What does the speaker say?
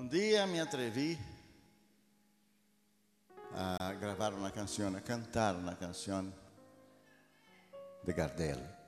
Un día me atreví a grabar una canción, a cantar una canción de Gardel.